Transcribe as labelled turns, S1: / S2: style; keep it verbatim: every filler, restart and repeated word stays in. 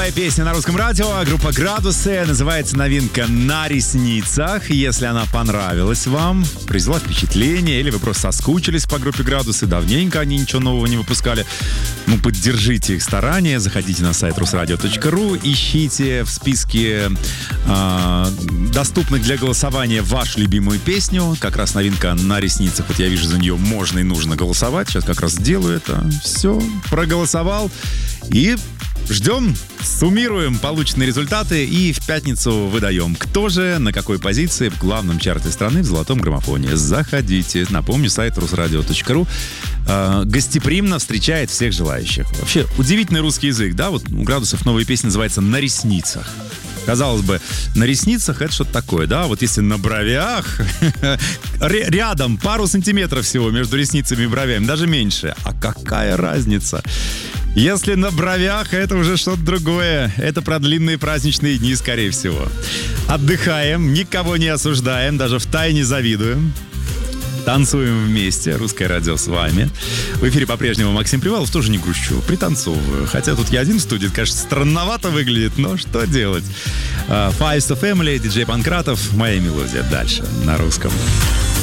S1: Новая песня на русском радио. Группа «Градусы». Называется новинка «На ресницах». Если она понравилась вам, произвела впечатление, или вы просто соскучились по группе «Градусы», давненько они ничего нового не выпускали, ну, поддержите их старания. Заходите на сайт русрадио точка ру, ищите в списке э, доступных для голосования вашу любимую песню. Как раз новинка «На ресницах». Вот я вижу, за нее можно и нужно голосовать. Сейчас как раз сделаю это. Все, проголосовал. И ждем, суммируем полученные результаты и в пятницу выдаем, кто же на какой позиции в главном чарте страны в золотом граммофоне. Заходите. Напомню, сайт русрадио точка ру э, гостеприимно встречает всех желающих. Вообще, удивительный русский язык, да? Вот у «Градусов» новая песня называется «На ресницах». Казалось бы, на ресницах это что-то такое, да? Вот если на бровях, рядом пару сантиметров всего между ресницами и бровями, даже меньше. А какая разница? Если на бровях, это уже что-то другое. Это про длинные праздничные дни, скорее всего. Отдыхаем, никого не осуждаем, даже втайне завидуем. Танцуем вместе. Русское радио с вами. В эфире по-прежнему Максим Привалов. Тоже не грущу, пританцовываю. Хотя тут я один в студии, конечно, странновато выглядит, но что делать? Five to Family, диджей Панкратов. Моя мелодия дальше на русском.